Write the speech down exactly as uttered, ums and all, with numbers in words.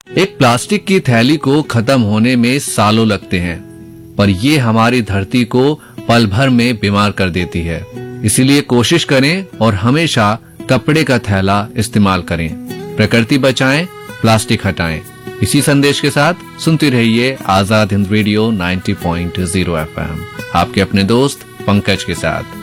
एक प्लास्टिक की थैली को खत्म होने में सालों लगते हैं, पर ये हमारी धरती को पल भर में बीमार कर देती है। इसीलिए कोशिश करें और हमेशा कपड़े का थैला इस्तेमाल करें। प्रकृति बचाएं, प्लास्टिक हटाएं। इसी संदेश के साथ सुनते रहिए आजाद हिंद रेडियो नब्बे पॉइंट शून्य एफ एम, आपके अपने दोस्त पंकज के साथ।